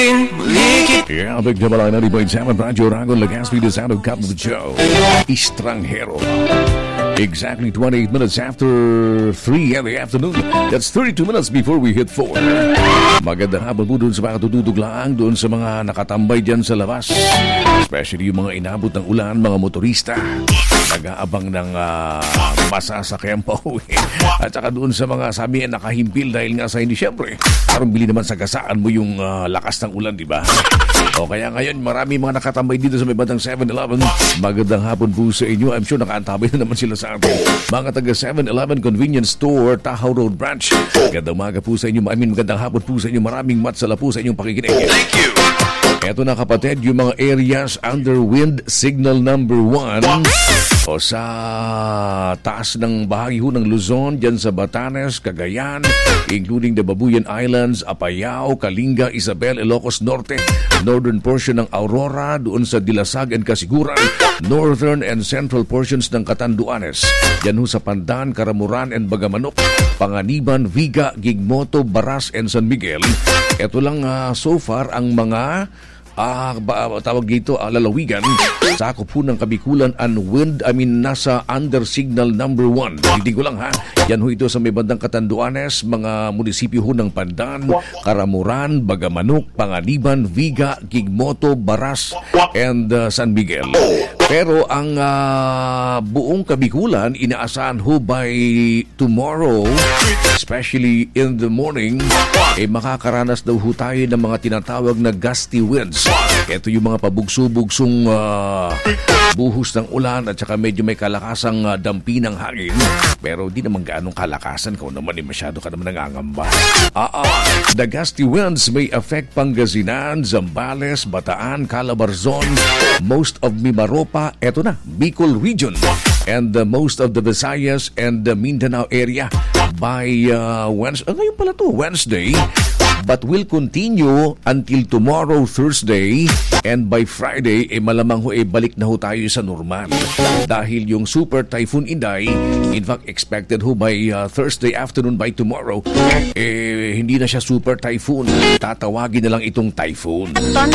Yeah, Big Double I 90.7 Radyo Ragon Legazpi, the sound of Capital Joe. Estranghero. Exactly 28 minutes after 3 in the afternoon. That's 32 minutes before we hit 4. Magandang hapon po doon sa mga tututog lang, doon sa mga nakatambay dyan sa labas. Especially yung mga inabot ng ulan, mga motorista. Nag-aabang ng masasakyan pa uwi. At saka doon sa mga sabi nakahimpil dahil nga sa hindi. Siyempre, parang bili naman sa gasaan mo yung lakas ng ulan, di ba? O kaya ngayon, marami mga nakatambay dito sa may bandang 7-Eleven. Magandang hapon po sa inyo. I'm sure nakaantabay na naman sila sa atin. Mga taga 7-Eleven Convenience Store, Tahoe Road Branch. Magandang umaga po sa inyo. Magandang hapon po sa inyo. Maraming matsala po sa inyong pakikinig. Thank you! Eto na kapatid, yung mga areas under wind signal number 1 o sa taas ng bahagi ho ng Luzon, dyan sa Batanes, Cagayan, including the Babuyan Islands, Apayao, Kalinga, Isabel, Ilocos Norte, northern portion ng Aurora, doon sa Dilasag and Kasiguran, northern and central portions ng Catanduanes, dyan ho sa Pandan, Karamuran and Bagamanok, Panganiban, Viga, Gigmoto, Baras and San Miguel. Ito lang so far ang mga tawag dito lalawigan sakop po ng Kabikulan and nasa under signal number 1. Hindi ko lang ha. Yan ho ito sa may bandang Catanduanes, mga munisipyo ho ng Pandan, Karamuran, Bagamanok, Panganiban, Viga, Gigmoto, Baras and San Miguel. Pero ang buong Kabikulan inaasahan ho by tomorrow, especially in the morning, makakaranas daw ho tayo ng mga tinatawag na gusty winds. Ito yung mga pabugso-bugsong buhos ng ulan at saka medyo may kalakasang dampi ng hangin. Pero di naman gaanong kalakasan. Kung naman masyado ka naman nangangamba. The gusty winds may affect Pangasinan, Zambales, Bataan, Calabarzon, most of Mimaropa, eto na, Bicol region, and most of the Visayas and the Mindanao area by Wednesday. Ngayon pala to, Wednesday. But will continue until tomorrow, Thursday, and by Friday, malamang ho balik na ho tayo sa normal. Dahil yung Super Typhoon Inday, in fact, expected ho by Thursday afternoon, by tomorrow, hindi na siya Super Typhoon. Tatawagin na lang itong typhoon.